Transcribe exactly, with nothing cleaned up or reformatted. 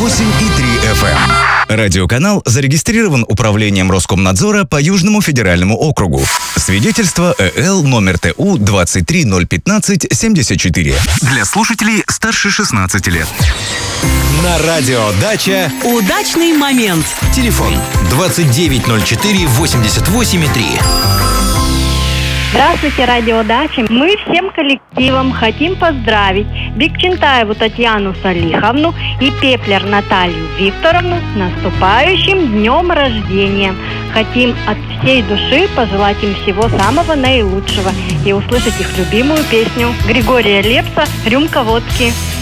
восемь и три эф эм. Радиоканал зарегистрирован Управлением Роскомнадзора по Южному федеральному округу. Свидетельство ЭЛ номер ТУ двадцать три ноль пятнадцать семьдесят четыре. Для слушателей старше шестнадцати лет. На радио «Дача» удачный момент. Телефон двадцать девять ноль четыре восемьдесят восемь три. Здравствуйте, радио «Дача». Мы всем коллективом хотим поздравить Бекчентаеву Татьяну Салиховну и Пеплер Наталью Викторовну с наступающим днем рождения. Хотим от всей души пожелать им всего самого наилучшего и услышать их любимую песню Григория Лепса «Рюмка водки».